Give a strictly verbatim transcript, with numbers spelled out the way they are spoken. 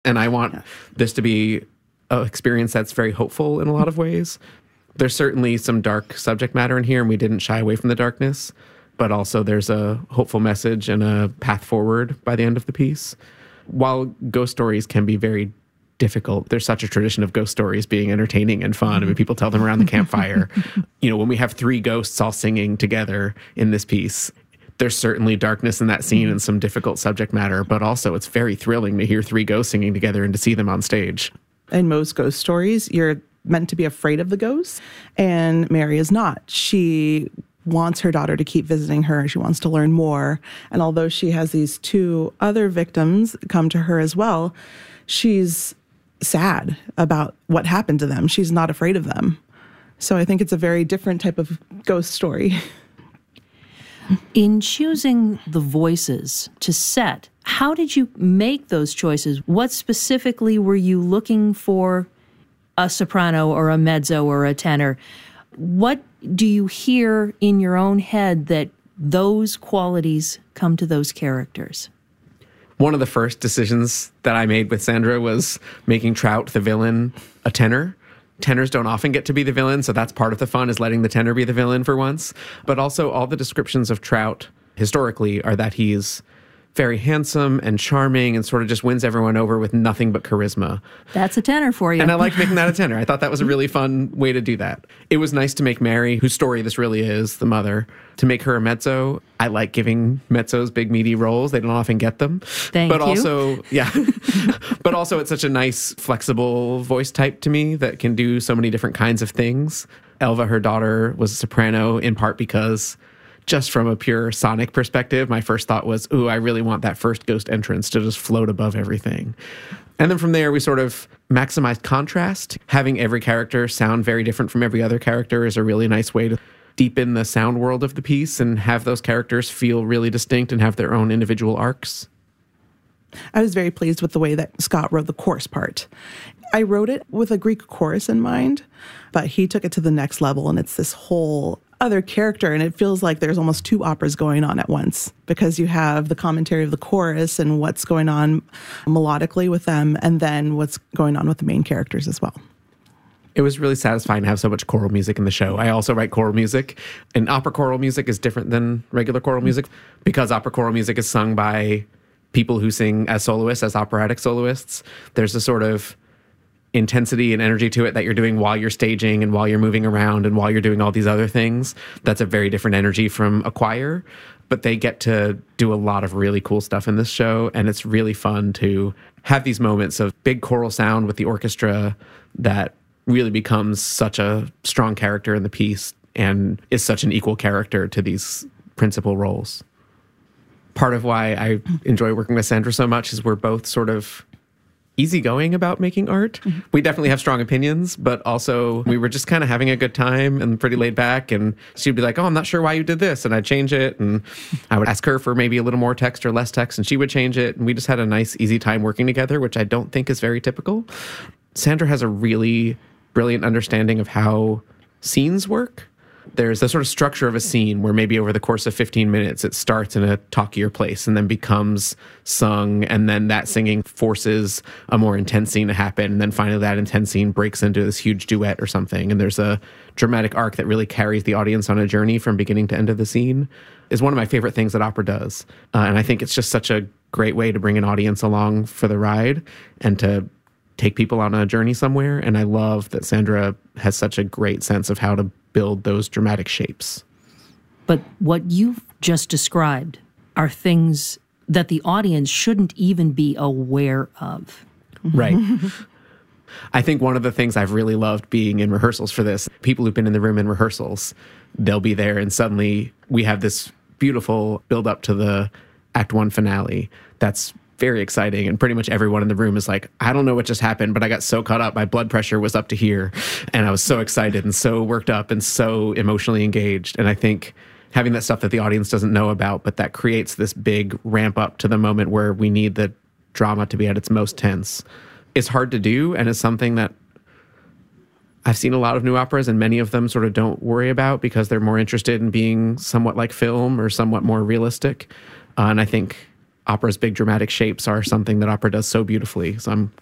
And I want yeah. this to be an experience that's very hopeful in a lot of ways. There's certainly some dark subject matter in here, and we didn't shy away from the darkness, but also there's a hopeful message and a path forward by the end of the piece. While ghost stories can be very difficult, there's such a tradition of ghost stories being entertaining and fun. I mean, people tell them around the campfire. You know, when we have three ghosts all singing together in this piece, there's certainly darkness in that scene and some difficult subject matter, but also it's very thrilling to hear three ghosts singing together and to see them on stage. In most ghost stories, you're meant to be afraid of the ghosts, and Mary is not. She wants her daughter to keep visiting her. She wants to learn more. And although she has these two other victims come to her as well, she's sad about what happened to them. She's not afraid of them. So I think it's a very different type of ghost story. In choosing the voices to set, how did you make those choices? What specifically were you looking for a soprano or a mezzo or a tenor? What do you hear in your own head that those qualities come to those characters? One of the first decisions that I made with Sandra was making Trout, the villain, a tenor. Tenors don't often get to be the villain, so that's part of the fun, is letting the tenor be the villain for once. But also all the descriptions of Trout historically are that he's very handsome and charming and sort of just wins everyone over with nothing but charisma. That's a tenor for you. And I like making that a tenor. I thought that was a really fun way to do that. It was nice to make Mary, whose story this really is, the mother, to make her a mezzo. I like giving mezzos big, meaty roles. They don't often get them. Thank but you. also, yeah. But also it's such a nice, flexible voice type to me that can do so many different kinds of things. Elva, her daughter, was a soprano in part because just from a pure sonic perspective, my first thought was, ooh, I really want that first ghost entrance to just float above everything. And then from there, we sort of maximized contrast. Having every character sound very different from every other character is a really nice way to deepen the sound world of the piece and have those characters feel really distinct and have their own individual arcs. I was very pleased with the way that Scott wrote the chorus part. I wrote it with a Greek chorus in mind, but he took it to the next level, and it's this whole other character, and it feels like there's almost two operas going on at once, because you have the commentary of the chorus and what's going on melodically with them, and then what's going on with the main characters as well. It was really satisfying to have so much choral music in the show. I also write choral music, and opera choral music is different than regular choral music because opera choral music is sung by people who sing as soloists, as operatic soloists. There's a sort of intensity and energy to it that you're doing while you're staging and while you're moving around and while you're doing all these other things. That's a very different energy from a choir, but they get to do a lot of really cool stuff in this show, and it's really fun to have these moments of big choral sound with the orchestra that really becomes such a strong character in the piece and is such an equal character to these principal roles. Part of why I enjoy working with Sandra so much is we're both sort of easygoing about making art. Mm-hmm. We definitely have strong opinions, but also we were just kind of having a good time and pretty laid back. And she'd be like, oh, I'm not sure why you did this. And I'd change it. And I would ask her for maybe a little more text or less text, and she would change it. And we just had a nice, easy time working together, which I don't think is very typical. Sandra has a really brilliant understanding of how scenes work. There's a sort of structure of a scene where maybe over the course of fifteen minutes, it starts in a talkier place and then becomes sung, and then that singing forces a more intense scene to happen, and then finally that intense scene breaks into this huge duet or something, and there's a dramatic arc that really carries the audience on a journey from beginning to end of the scene. Is one of my favorite things that opera does, uh, and I think it's just such a great way to bring an audience along for the ride and to take people on a journey somewhere. And I love that Sandra has such a great sense of how to build those dramatic shapes. But what you've just described are things that the audience shouldn't even be aware of. Right. I think one of the things I've really loved being in rehearsals for this, people who've been in the room in rehearsals, they'll be there and suddenly we have this beautiful build up to the Act One finale that's very exciting, and pretty much everyone in the room is like, I don't know what just happened, but I got so caught up. My blood pressure was up to here, and I was so excited and so worked up and so emotionally engaged. And I think having that stuff that the audience doesn't know about, but that creates this big ramp up to the moment where we need the drama to be at its most tense, is hard to do, and is something that I've seen a lot of new operas, and many of them sort of don't worry about because they're more interested in being somewhat like film or somewhat more realistic. Uh, and I think opera's big dramatic shapes are something that opera does so beautifully. So I'm